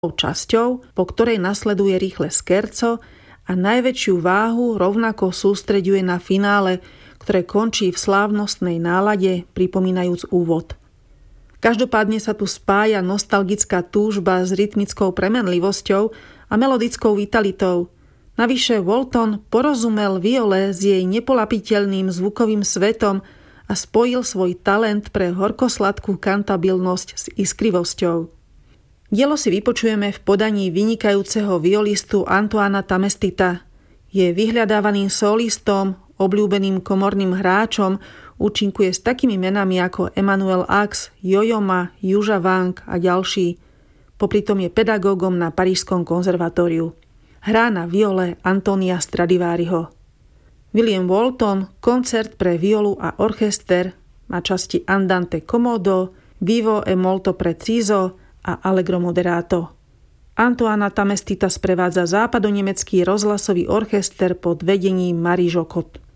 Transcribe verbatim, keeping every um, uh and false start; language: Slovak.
časťou, po ktorej nasleduje rýchle skerco a najväčšiu váhu rovnako sústreďuje na finále, ktoré končí v slávnostnej nálade, pripomínajúc úvod. Každopádne sa tu spája nostalgická túžba s rytmickou premenlivosťou a melodickou vitalitou. Navyše Walton porozumel viole s jej nepolapiteľným zvukovým svetom a spojil svoj talent pre horkosladkú kantabilnosť s iskrivosťou. Dielo si vypočujeme v podaní vynikajúceho violistu Antoána Tamestita. Je vyhľadávaným solistom, obľúbeným komorným hráčom, účinkuje s takými menami ako Emanuel Ax, Yo-Yo Ma, Juža Wang a ďalší. Popritom je pedagógom na Parížskom konzervatóriu. Hrá na viole Antonia Stradivariho. William Walton, koncert pre violu a orchester, má časti Andante Commodo, Vivo e molto preciso a Allegro moderato. Antoána Tamestita sprevádza západonemecký rozhlasový orchester pod vedením Marie Jocot.